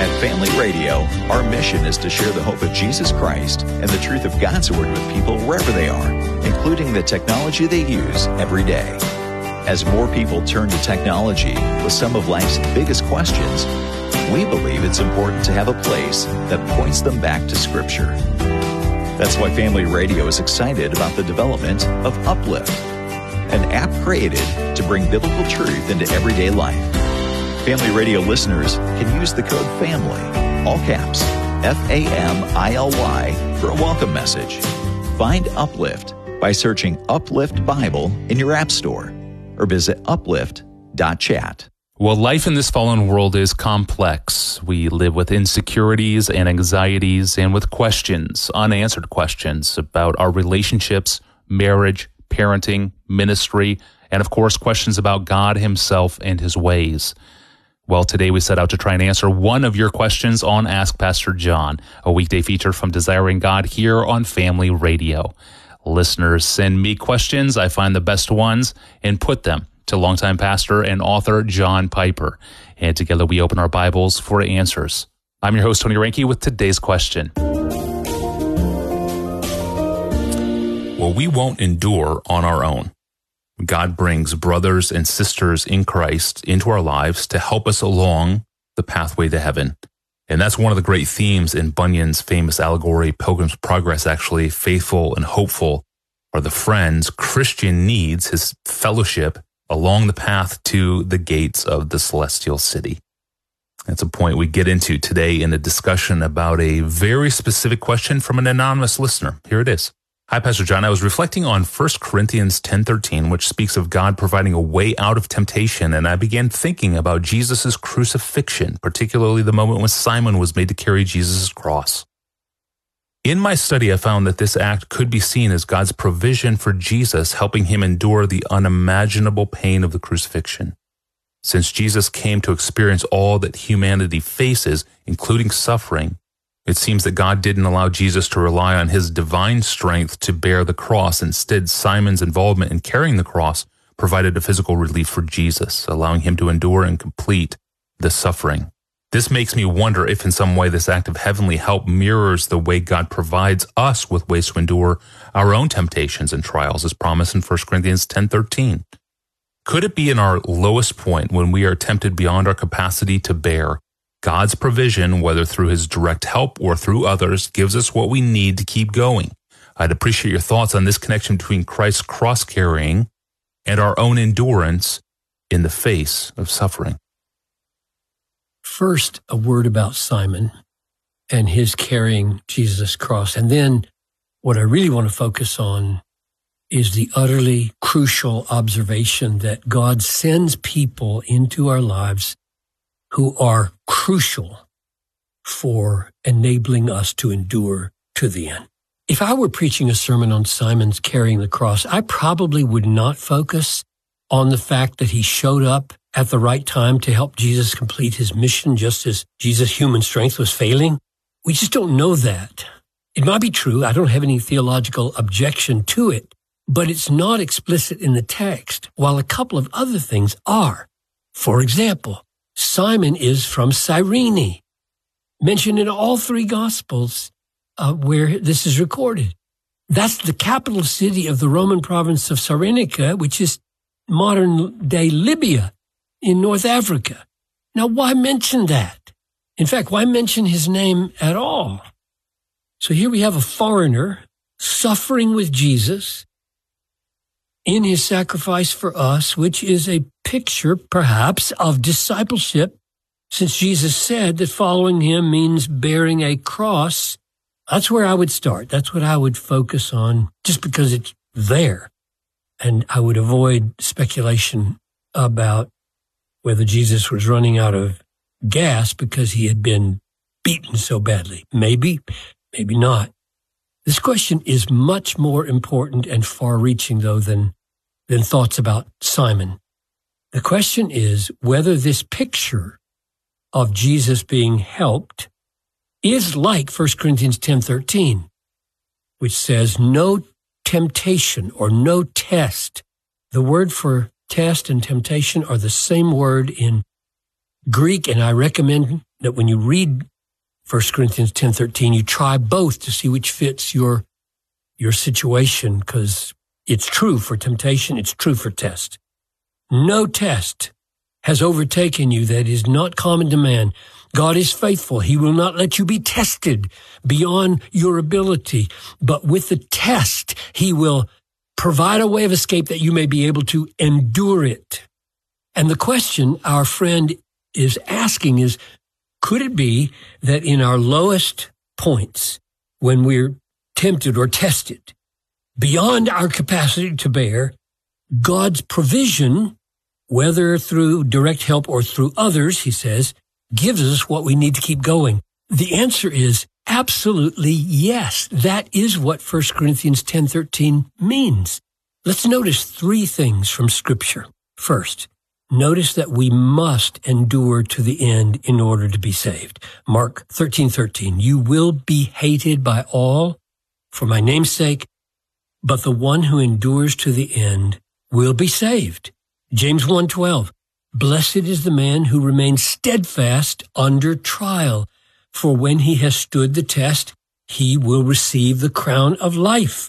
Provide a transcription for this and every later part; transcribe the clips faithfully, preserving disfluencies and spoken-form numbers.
At Family Radio, our mission is to share the hope of Jesus Christ and the truth of God's Word with people wherever they are, including the technology they use every day. As more people turn to technology with some of life's biggest questions, we believe it's important to have a place that points them back to Scripture. That's why Family Radio is excited about the development of Uplift, an app created to bring biblical truth into everyday life. Family Radio listeners can use the code FAMILY, all caps, F A M I L Y, for a welcome message. Find Uplift by searching Uplift Bible in your app store or visit uplift dot chat. Well, life in this fallen world is complex. We live with insecurities and anxieties and with questions, unanswered questions about our relationships, marriage, parenting, ministry, and of course, questions about God Himself and His ways. Well, today we set out to try and answer one of your questions on Ask Pastor John, a weekday feature from Desiring God here on Family Radio. Listeners send me questions, I find the best ones, and put them to longtime pastor and author John Piper. And together we open our Bibles for answers. I'm your host, Tony Reinke, with today's question. Well, we won't endure on our own. God brings brothers and sisters in Christ into our lives to help us along the pathway to heaven. And that's one of the great themes in Bunyan's famous allegory, Pilgrim's Progress, actually. Faithful and hopeful are the friends Christian needs, his fellowship, along the path to the gates of the celestial city. That's a point we get into today in a discussion about a very specific question from an anonymous listener. Here it is. Hi, Pastor John. I was reflecting on First Corinthians ten thirteen, which speaks of God providing a way out of temptation, and I began thinking about Jesus' crucifixion, particularly the moment when Simon was made to carry Jesus' cross. In my study, I found that this act could be seen as God's provision for Jesus, helping him endure the unimaginable pain of the crucifixion. Since Jesus came to experience all that humanity faces, including suffering, it seems that God didn't allow Jesus to rely on his divine strength to bear the cross. Instead, Simon's involvement in carrying the cross provided a physical relief for Jesus, allowing him to endure and complete the suffering. This makes me wonder if in some way this act of heavenly help mirrors the way God provides us with ways to endure our own temptations and trials, as promised in First Corinthians ten thirteen. Could it be in our lowest point when we are tempted beyond our capacity to bear, God's provision, whether through his direct help or through others, gives us what we need to keep going? I'd appreciate your thoughts on this connection between Christ's cross-carrying and our own endurance in the face of suffering. First, a word about Simon and his carrying Jesus' cross. And then what I really want to focus on is the utterly crucial observation that God sends people into our lives who are crucial for enabling us to endure to the end. If I were preaching a sermon on Simon's carrying the cross, I probably would not focus on the fact that he showed up at the right time to help Jesus complete his mission, just as Jesus' human strength was failing. We just don't know that. It might be true. I don't have any theological objection to it, but it's not explicit in the text, while a couple of other things are. For example, Simon is from Cyrene, mentioned in all three Gospels uh, where this is recorded. That's the capital city of the Roman province of Cyrenaica, which is modern-day Libya in North Africa. Now, why mention that? In fact, why mention his name at all? So here we have a foreigner suffering with Jesus in his sacrifice for us, which is a picture, perhaps, of discipleship, since Jesus said that following him means bearing a cross. That's where I would start. That's what I would focus on, just because it's there. And I would avoid speculation about whether Jesus was running out of gas because he had been beaten so badly. Maybe, maybe not. This question is much more important and far-reaching, though, than, than thoughts about Simon. The question is whether this picture of Jesus being helped is like First Corinthians ten thirteen, which says, no temptation or no test. The word for test and temptation are the same word in Greek, and I recommend that when you read First Corinthians ten thirteen, you try both to see which fits your, your situation, because it's true for temptation, it's true for test. No test has overtaken you that is not common to man. God is faithful. He will not let you be tested beyond your ability. But with the test, he will provide a way of escape that you may be able to endure it. And the question our friend is asking is, could it be that in our lowest points, when we're tempted or tested beyond our capacity to bear, God's provision, whether through direct help or through others, he says, gives us what we need to keep going? The answer is absolutely yes. That is what First Corinthians ten thirteen means. Let's notice three things from Scripture. First, notice that we must endure to the end in order to be saved. Mark thirteen thirteen, you will be hated by all for my name's sake, but the one who endures to the end will be saved. James one twelve, blessed is the man who remains steadfast under trial, for when he has stood the test, he will receive the crown of life.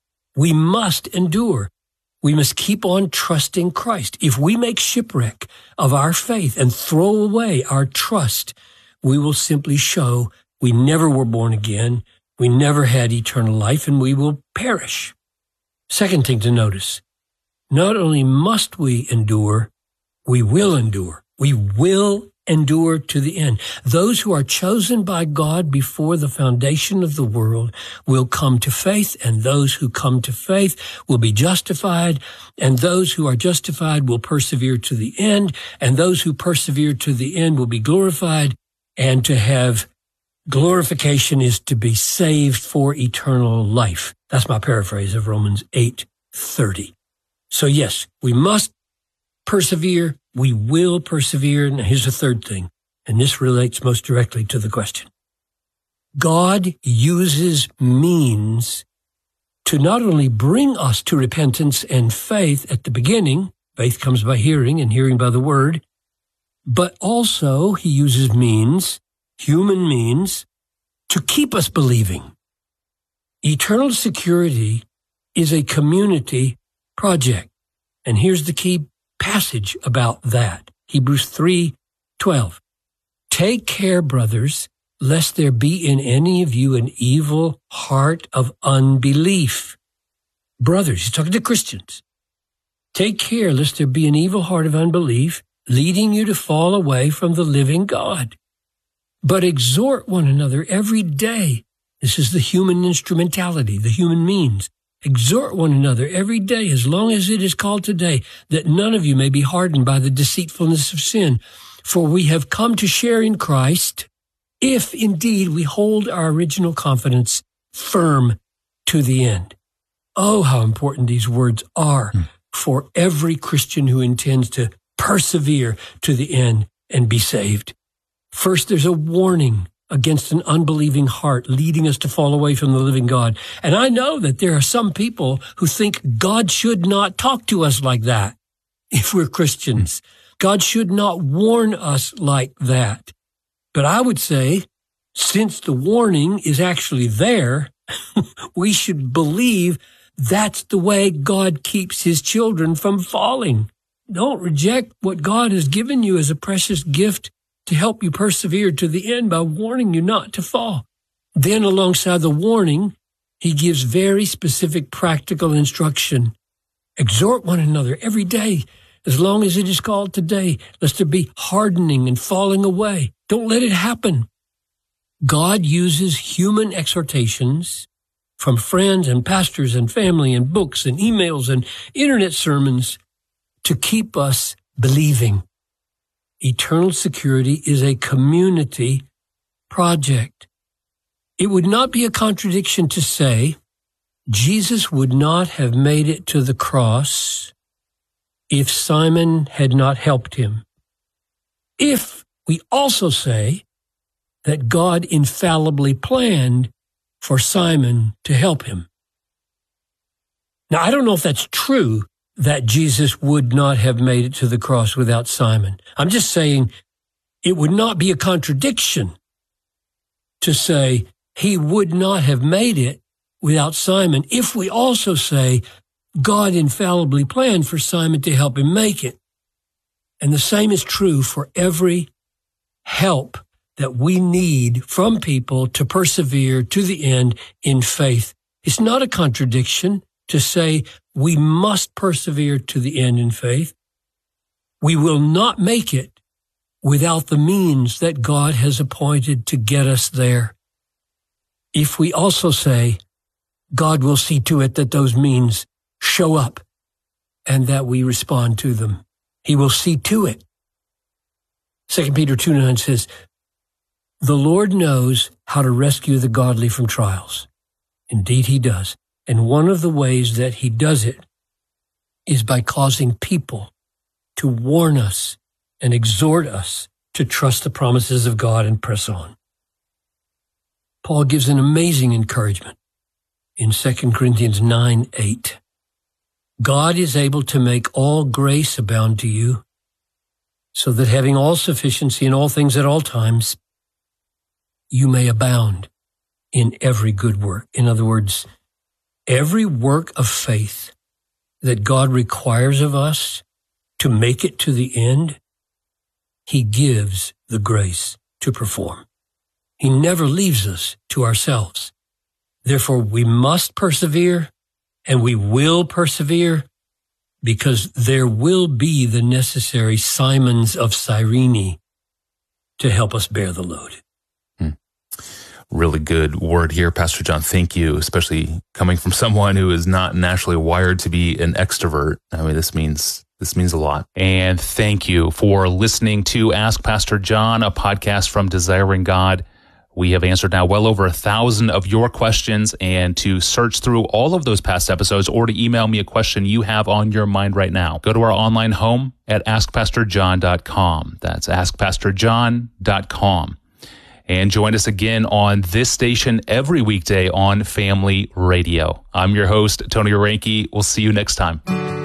We must endure. We must keep on trusting Christ. If we make shipwreck of our faith and throw away our trust, we will simply show we never were born again, we never had eternal life, and we will perish. Second thing to notice, not only must we endure, we will endure. We will endure to the end. Those who are chosen by God before the foundation of the world will come to faith, and those who come to faith will be justified, and those who are justified will persevere to the end, and those who persevere to the end will be glorified, and to have glorification is to be saved for eternal life. That's my paraphrase of Romans eight thirty. So yes, we must persevere. We will persevere. And here's the third thing, and this relates most directly to the question. God uses means to not only bring us to repentance and faith at the beginning, faith comes by hearing and hearing by the word, but also he uses means, human means, to keep us believing. Eternal security is a community project. And here's the key passage about that. Hebrews three twelve. Take care, brothers, lest there be in any of you an evil heart of unbelief. Brothers, he's talking to Christians. Take care, lest there be an evil heart of unbelief, leading you to fall away from the living God. But exhort one another every day. This is the human instrumentality, the human means. Exhort one another every day, as long as it is called today, that none of you may be hardened by the deceitfulness of sin. For we have come to share in Christ, if indeed we hold our original confidence firm to the end. Oh, how important these words are hmm. for every Christian who intends to persevere to the end and be saved. First, there's a warning against an unbelieving heart leading us to fall away from the living God. And I know that there are some people who think God should not talk to us like that if we're Christians. God should not warn us like that. But I would say, since the warning is actually there, we should believe that's the way God keeps his children from falling. Don't reject what God has given you as a precious gift to help you persevere to the end by warning you not to fall. Then alongside the warning, he gives very specific practical instruction. Exhort one another every day, as long as it is called today, lest there be hardening and falling away. Don't let it happen. God uses human exhortations from friends and pastors and family and books and emails and internet sermons to keep us believing. Eternal security is a community project. It would not be a contradiction to say Jesus would not have made it to the cross if Simon had not helped him. If we also say that God infallibly planned for Simon to help him. Now, I don't know if that's true, that Jesus would not have made it to the cross without Simon. I'm just saying it would not be a contradiction to say he would not have made it without Simon if we also say God infallibly planned for Simon to help him make it. And the same is true for every help that we need from people to persevere to the end in faith. It's not a contradiction to say we must persevere to the end in faith. We will not make it without the means that God has appointed to get us there. If we also say God will see to it that those means show up and that we respond to them, he will see to it. Second Peter two nine says, the Lord knows how to rescue the godly from trials. Indeed, he does. And one of the ways that he does it is by causing people to warn us and exhort us to trust the promises of God and press on. Paul gives an amazing encouragement in Second Corinthians nine eight. God is able to make all grace abound to you, so that having all sufficiency in all things at all times, you may abound in every good work. In other words, every work of faith that God requires of us to make it to the end, he gives the grace to perform. He never leaves us to ourselves. Therefore, we must persevere, and we will persevere, because there will be the necessary Simons of Cyrene to help us bear the load. Hmm. Really good word here, Pastor John. Thank you, especially coming from someone who is not naturally wired to be an extrovert. I mean, this means this means a lot. And thank you for listening to Ask Pastor John, a podcast from Desiring God. We have answered now well over a thousand of your questions, and to search through all of those past episodes or to email me a question you have on your mind right now, go to our online home at ask pastor john dot com. That's ask pastor john dot com. And join us again on this station every weekday on Family Radio. I'm your host, Tony Orenke. We'll see you next time.